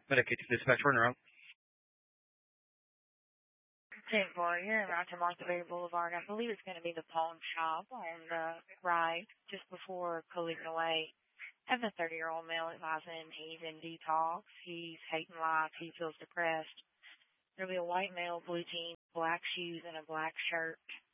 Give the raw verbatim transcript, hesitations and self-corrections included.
Medicaid dispatch turnaround. ten four, you're in Roger Monterey Boulevard. I believe it's going to be the pawn shop on the right, just before Collegian Way. I have a thirty-year-old male advising he's in detox. He's hating life. He feels depressed. There'll be a white male, blue jeans, black shoes, and a black shirt.